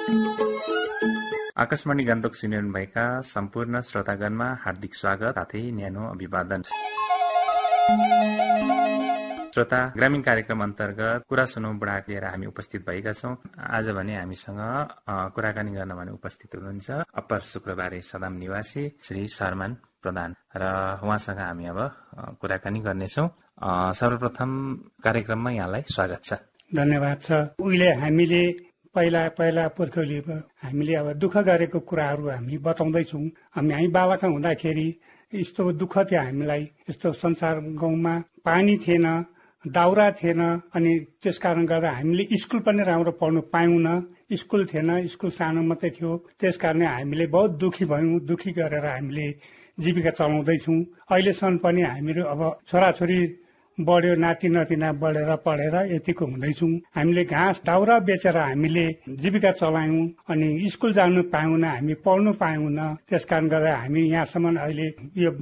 आकाशवाणी गान्तोक सुनिरहनु भएका सम्पूर्ण श्रोतागणमा हार्दिक स्वागत साथै न्यानो अभिवादन। श्रोता, ग्रामीण कार्यक्रम अन्तर्गत कुरा सुनौ बुढाक लिएर हामी उपस्थित भएका छौं। आज भने हामीसँग कुराकानी गर्न भने उपस्थित हुनुहुन्छ अप्पर शुक्रबारे सदाम निवासी श्री शर्मान प्रधान र उहाँसँग हामी अब कुराकानी गर्नेछौं। सर्वप्रथम कार्यक्रममा यहाँलाई स्वागत छ। धन्यवाद छ। उहिले हामीले पहिला पुर्खौली हामीले अब दुःख गरेको कुराहरू हामी बताउँदैछौँ। हामी बालक हुँदाखेरि यस्तो दुःख थियो हामीलाई। यस्तो संसार गाउँमा पानी थिएन, दाउरा थिएन, अनि त्यस कारण गर्दा हामीले स्कुल पनि राम्रो पढ्नु पायौन। स्कुल थिएन, स्कुल सानो मात्रै थियो। त्यस कारण हामीले बहुत दुखी भयौं। दुखी गरेर हामीले जीविका चलाउँदैछौँ। अहिलेसम्म पनि हामीहरू अब छोराछोरी बढ्यो, नाति नातिना बढेर पढेर यतिको हुँदैछौँ। हामीले घाँस दाउरा बेचेर हामीले जीविका चलायौं, अनि स्कुल जानु पायौन, हामी पढ्नु पायौन। त्यस कारण गर्दा हामी यहाँसम्म अहिले यो